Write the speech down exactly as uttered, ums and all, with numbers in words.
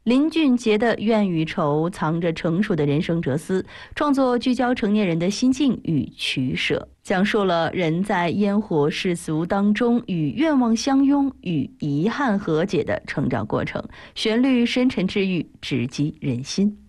林俊杰的《怨与仇》藏着成熟的人生哲思，创作聚焦成年人的心境与取舍，讲述了人在烟火世俗当中与愿望相拥、与遗憾和解的成长过程，旋律深沉治愈，直击人心。